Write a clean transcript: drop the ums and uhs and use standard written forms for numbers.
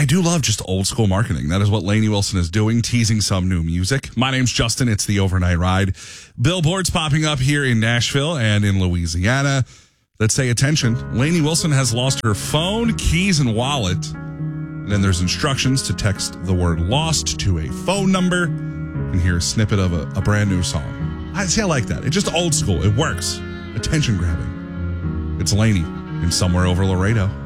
I do love just old school marketing. That is what Lainey Wilson is doing, teasing some new music. My name's Justin. It's the Overnight Ride. Billboards popping up here in Nashville and in Louisiana that say, attention, Lainey Wilson has lost her phone, keys, and wallet. And then there's instructions to text the word lost to a phone number and hear a snippet of a brand new song. I like that. It's just old school. It works. Attention grabbing. It's Lainey in Somewhere Over Laredo.